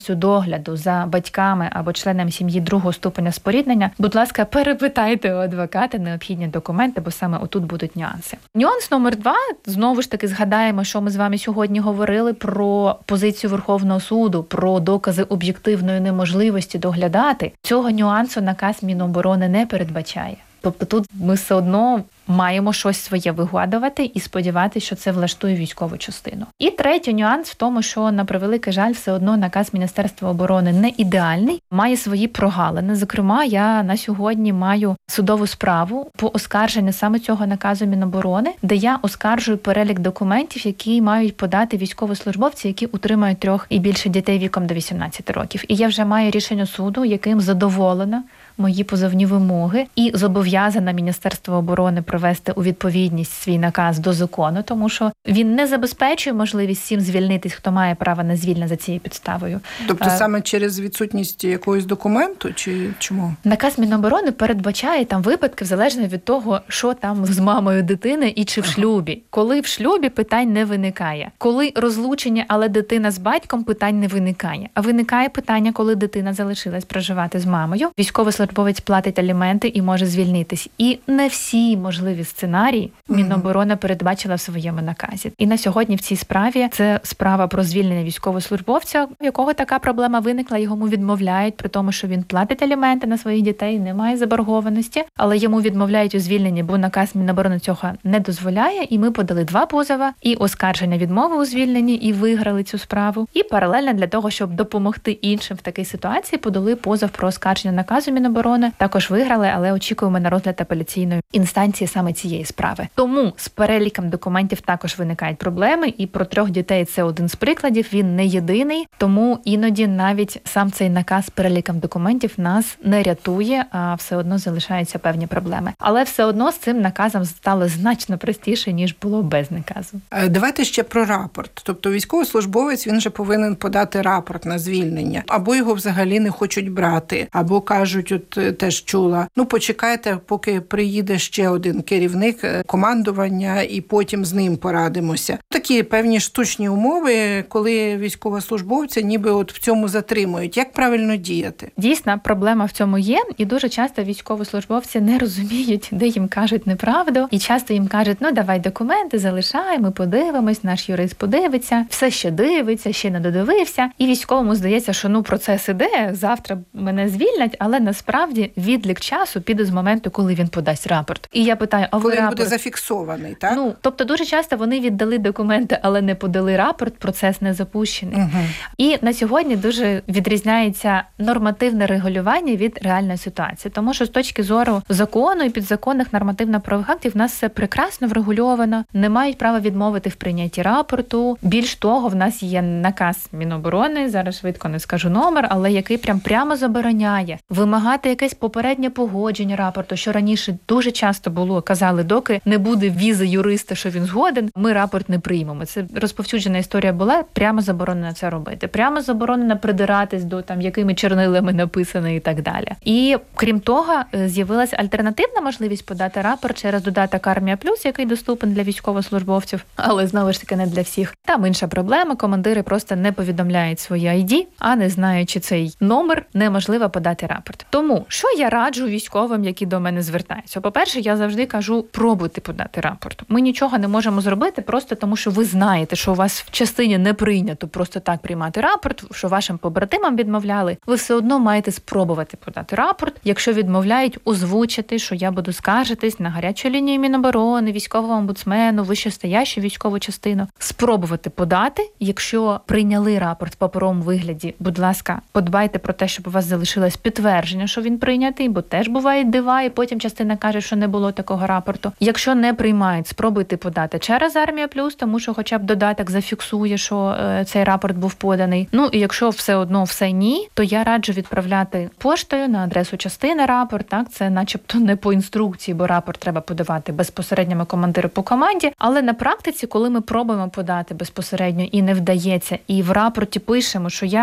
догляду за батьками або членами сім'ї другого ступеня споріднення, будь ласка, перепитайте у адвоката необхідні документи, бо саме отут будуть нюанси. Нюанс номер 2, знову ж таки згадаємо, що ми з вами сьогодні говорили про позицію Верховного суду, про докази об'єктивної неможливості доглядати. Цього нюансу наказ Міноборони не передбачає. Тобто тут ми все одно маємо щось своє вигадувати і сподіватися, що це влаштує військову частину. І третій нюанс в тому, що, на превеликий жаль, все одно наказ Міністерства оборони не ідеальний, має свої прогалини. Зокрема, я на сьогодні маю судову справу по оскарженню саме цього наказу Міноборони, де я оскаржую перелік документів, які мають подати військовослужбовці, які утримують 3 і більше дітей віком до 18 років. І я вже маю рішення суду, яким задоволена мої позовні вимоги і зобов'язана Міністерство оборони привести у відповідність свій наказ до закону, тому що він не забезпечує можливість всім звільнитись, хто має право на звільнення за цією підставою. Тобто саме через відсутність якогось документу, чи чому? Наказ Міноборони передбачає там випадки, залежно від того, що там з мамою дитини і чи в шлюбі. Коли в шлюбі, питань не виникає. Коли розлучення, але дитина з батьком, питань не виникає. А виникає питання, коли дитина залишилась проживати з мамою. Військовослужбовець платить аліменти і може звільнитись. І не всі можливі сценарії Міноборони передбачила в своєму наказі. І на сьогодні в цій справі це справа про звільнення військовослужбовця, в якого така проблема виникла, йому відмовляють, при тому, що він платить аліменти на своїх дітей, немає заборгованості, але йому відмовляють у звільненні, бо наказ Міноборони цього не дозволяє, і ми подали 2 позови, і оскарження відмови у звільненні, і виграли цю справу. І паралельно для того, щоб допомогти іншим в такій ситуації, подали позов про оскарження наказу Міноборони, також виграли, але очікуємо на розгляд апеляційної інстанції саме цієї справи. Тому з переліком документів також виникають проблеми, і про 3 дітей це один з прикладів, він не єдиний, тому іноді навіть сам цей наказ з переліком документів нас не рятує, а все одно залишаються певні проблеми. Але все одно з цим наказом стало значно простіше, ніж було без наказу. Давайте ще про рапорт. Тобто військовослужбовець, він же повинен подати рапорт на звільнення, або його взагалі не хочуть брати, або кажуть, от теж чула, почекайте, поки приїде ще один керівник командування, і потім з ним порадимося. Такі певні штучні умови, коли військовослужбовця ніби от в цьому затримують. Як правильно діяти? Дійсно, проблема в цьому є, і дуже часто військовослужбовці не розуміють, де їм кажуть неправду, і часто їм кажуть, давай документи, залишай, ми подивимось, наш юрист подивиться, все ще дивиться, ще не додивився, і військовому здається, що процес іде, завтра мене звільнять, але насправді відлік часу піде з моменту, коли він подасть рапорт. І я питаю, а ви коли рапорт? Він буде зафіксований, так? Тобто дуже часто вони віддали документи, але не подали рапорт, процес не запущений. І на сьогодні дуже відрізняється нормативне регулювання від реальної ситуації. Тому що з точки зору закону і підзаконних нормативно-правових актів в нас все прекрасно врегульовано, не мають права відмовити в прийнятті рапорту. Більш того, в нас є наказ Міноборони, зараз швидко не скажу номер, але який прямо забороняє вимагати якесь попереднє погодження рапорту, що раніше дуже часто було, казали, доки не буде візи юриста, що він згоден, ми рапорт не приймемо. Це розповсюджена історія була, прямо заборонено це робити. Прямо заборонено придиратись до якими чорнилами написано і так далі. І крім того, з'явилася альтернативна можливість подати рапорт через додаток Армія Плюс, який доступен для військовослужбовців, але знову ж таки не для всіх. Там інша проблема, командири просто не повідомляють свої ID, а не знаючи цей номер, неможливо подати рапорт. Тому, що я раджу військовим, які до мене звертаються? По-перше, я завжди кажу, пробуйте подати рапорт. Ми нічого не можемо зробити просто тому, що ви знаєте, що у вас в частині не прийнято просто так приймати рапорт, що вашим побратимам відмовляли. Ви все одно маєте спробувати подати рапорт. Якщо відмовляють, озвучити, що я буду скаржитись на гарячу лінію Міноборони, військового омбудсмену, вищестоящу військову частину. Спробувати подати. Якщо прийняли рапорт в паперовому вигляді, будь ласка, подбайте про те, щоб у вас залишилось підтвердження, що він прийнятий, бо теж бувають дива, і потім частина каже, що не було такого рапорту. Якщо не приймають, спробуйте подати через Армія Плюс, тому що хоча б додаток зафіксує, що цей рапорт був поданий. І якщо все одно все ні, то я раджу відправляти поштою на адресу частини рапорт. Так, це начебто не по інструкції, бо рапорт треба подавати безпосередньо командиру по команді. Але на практиці, коли ми пробуємо подати безпосередньо і не вдається, і в рапорті пишемо, що я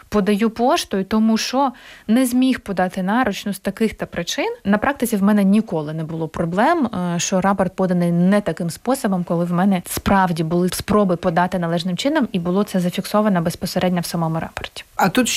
подаю поштою, тому що не зміг подати наручну з таких-то причин. На практиці в мене ніколи не було проблем, що рапорт поданий не таким способом, коли в мене справді були спроби подати належним чином, і було це зафіксовано безпосередньо в самому рапорті. А тут